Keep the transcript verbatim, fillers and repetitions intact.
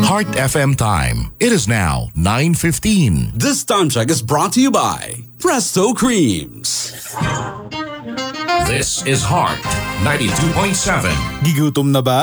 Heart F M time. It is now nine fifteen. This time check is brought to you by Presto Creams. This is Heart ninety-two point seven. Gigutom na ba?